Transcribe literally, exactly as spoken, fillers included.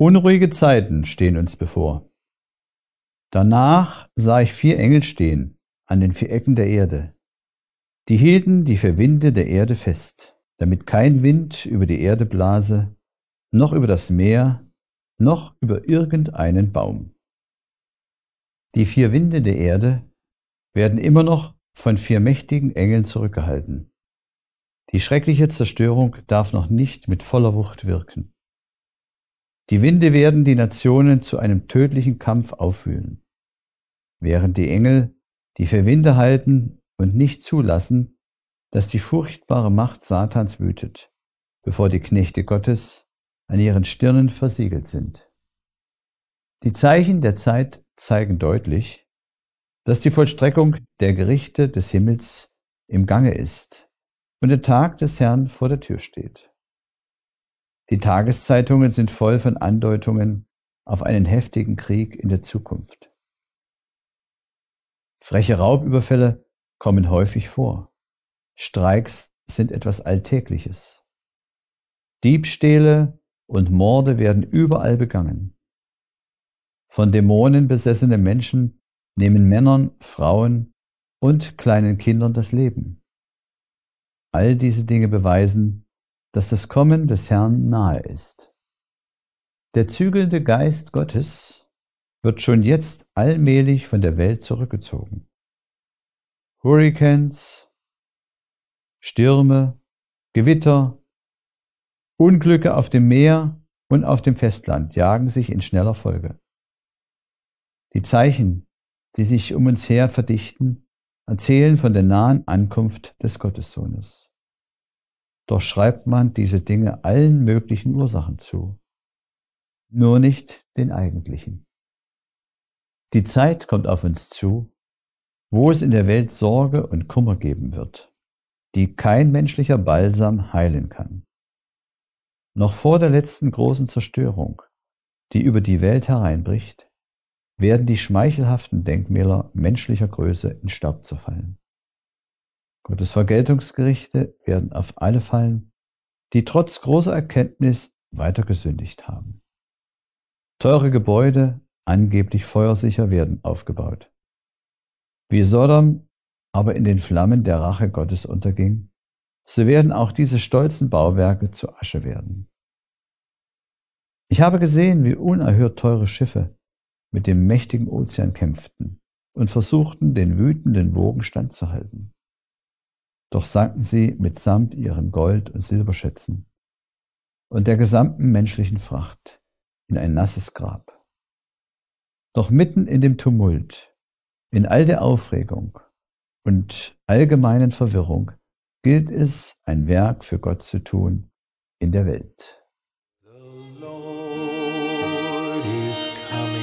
Unruhige Zeiten stehen uns bevor. Danach sah ich vier Engel stehen an den vier Ecken der Erde. Die hielten die vier Winde der Erde fest, damit kein Wind über die Erde blase, noch über das Meer, noch über irgendeinen Baum. Die vier Winde der Erde werden immer noch von vier mächtigen Engeln zurückgehalten. Die schreckliche Zerstörung darf noch nicht mit voller Wucht wirken. Die Winde werden die Nationen zu einem tödlichen Kampf aufwühlen, während die Engel die vier Winde halten und nicht zulassen, dass die furchtbare Macht Satans wütet, bevor die Knechte Gottes an ihren Stirnen versiegelt sind. Die Zeichen der Zeit zeigen deutlich, dass die Vollstreckung der Gerichte des Himmels im Gange ist und der Tag des Herrn vor der Tür steht. Die Tageszeitungen sind voll von Andeutungen auf einen heftigen Krieg in der Zukunft. Freche Raubüberfälle kommen häufig vor. Streiks sind etwas Alltägliches. Diebstähle und Morde werden überall begangen. Von Dämonen besessene Menschen nehmen Männern, Frauen und kleinen Kindern das Leben. All diese Dinge beweisen, dass das Kommen des Herrn nahe ist. Der zügelnde Geist Gottes wird schon jetzt allmählich von der Welt zurückgezogen. Hurrikans, Stürme, Gewitter, Unglücke auf dem Meer und auf dem Festland jagen sich in schneller Folge. Die Zeichen, die sich um uns her verdichten, erzählen von der nahen Ankunft des Gottessohnes. Doch schreibt man diese Dinge allen möglichen Ursachen zu, nur nicht den eigentlichen. Die Zeit kommt auf uns zu, wo es in der Welt Sorge und Kummer geben wird, die kein menschlicher Balsam heilen kann. Noch vor der letzten großen Zerstörung, die über die Welt hereinbricht, werden die schmeichelhaften Denkmäler menschlicher Größe in Staub zerfallen. Gottes Vergeltungsgerichte werden auf alle fallen, die trotz großer Erkenntnis weiter gesündigt haben. Teure Gebäude, angeblich feuersicher, werden aufgebaut. Wie Sodom aber in den Flammen der Rache Gottes unterging, so werden auch diese stolzen Bauwerke zu Asche werden. Ich habe gesehen, wie unerhört teure Schiffe mit dem mächtigen Ozean kämpften und versuchten, den wütenden Wogen standzuhalten. Doch sanken sie mitsamt ihren Gold- und Silberschätzen und der gesamten menschlichen Fracht in ein nasses Grab. Doch mitten in dem Tumult, in all der Aufregung und allgemeinen Verwirrung, gilt es, ein Werk für Gott zu tun in der Welt. The Lord is coming.